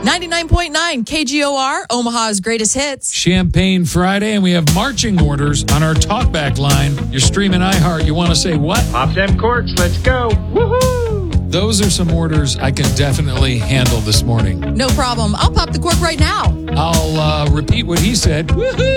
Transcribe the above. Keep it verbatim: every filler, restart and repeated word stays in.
ninety-nine point nine K G O R, Omaha's greatest hits. Champagne Friday, and we have marching orders on our talkback line. You're streaming iHeart. You want to say what? Pop them corks. Let's go. Woohoo! Those are some orders I can definitely handle this morning. No problem. I'll pop the cork right now. I'll uh, repeat what he said. Woohoo!